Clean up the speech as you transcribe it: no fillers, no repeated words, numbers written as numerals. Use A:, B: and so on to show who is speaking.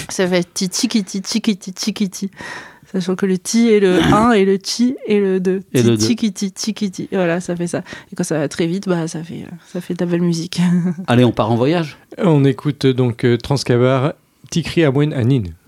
A: Ça fait titi-kiti, tiki-ti, tiki-ti. Sachant que le ti est le 1 et le ti est le 2.
B: Et le 2.
A: Tiki-ti, tiki-ti. Voilà, ça fait ça. Et quand ça va très vite, ça fait de la belle musique.
B: Allez, on part en voyage.
C: On écoute donc Transkabar, Tikri Amwen Anin.